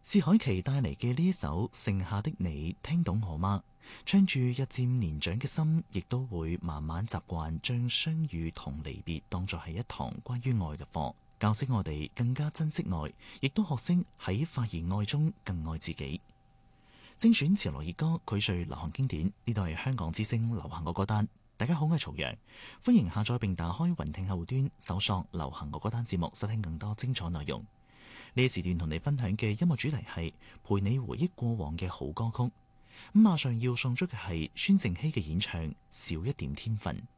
薛凱琪帶嚟嘅呢一首《剩下的你》，聽懂我嗎？唱住日漸年長嘅心，亦都會慢慢習慣將相遇同離別當作係一堂關於愛嘅課，教識我哋更加珍惜愛，亦都學識喺發現愛中更愛自己。精選潮流熱歌，膾萃流行經典，呢度係香港之聲流行歌單。大家好，我係曹陽，歡迎下載並打開雲聽後端，搜索流行歌單節目，收聽更多精彩內容。呢時段同你分享嘅音樂主題係陪你回憶過往嘅好歌曲。咁馬上要送出嘅係孫盛希嘅演唱《少一點天分》。